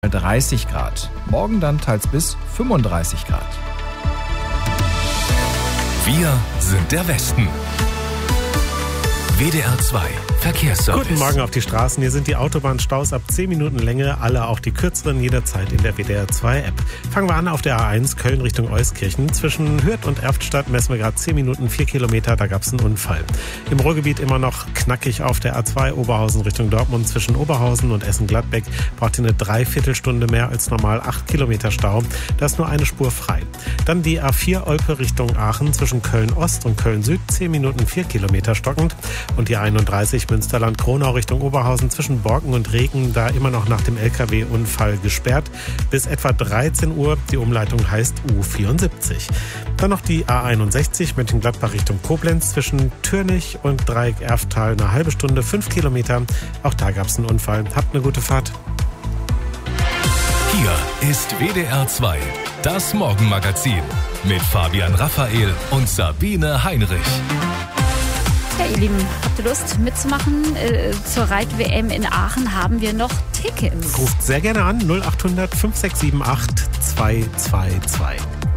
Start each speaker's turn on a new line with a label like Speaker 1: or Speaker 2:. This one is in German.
Speaker 1: 30 Grad. Morgen dann teils bis 35 Grad.
Speaker 2: Wir sind der Westen. WDR 2 Verkehrsservice.
Speaker 3: Guten Morgen auf die Straßen. Hier sind die Autobahnstaus ab 10 Minuten Länge, alle auch die kürzeren jederzeit in der WDR 2 App. Fangen wir an auf der A1 Köln Richtung Euskirchen. Zwischen Hürth und Erftstadt messen wir gerade 10 Minuten, 4 Kilometer, da gab es einen Unfall. Im Ruhrgebiet immer noch knackig auf der A2 Oberhausen Richtung Dortmund. Zwischen Oberhausen und Essen-Gladbeck braucht ihr eine Dreiviertelstunde mehr als normal, 8 Kilometer Stau. Da ist nur eine Spur frei. Dann die A4 Olpe Richtung Aachen zwischen Köln-Ost und Köln-Süd, 10 Minuten, 4 Kilometer stockend. Und die 31 Münsterland-Kronau Richtung Oberhausen zwischen Borken und Regen, da immer noch nach dem LKW-Unfall gesperrt. Bis etwa 13 Uhr, die Umleitung heißt U74. Dann noch die A61 Mönchengladbach Richtung Koblenz zwischen Türnich und Dreieck Erftal, eine halbe Stunde, 5 Kilometer. Auch da gab es einen Unfall. Habt eine gute Fahrt.
Speaker 2: Hier ist WDR 2, das Morgenmagazin mit Fabian Raphael und Sabine Heinrich.
Speaker 4: Ja, ihr Lieben, habt ihr Lust mitzumachen? Zur Reit-WM in Aachen haben wir noch Tickets.
Speaker 3: Ruft sehr gerne an, 0800 5678 222.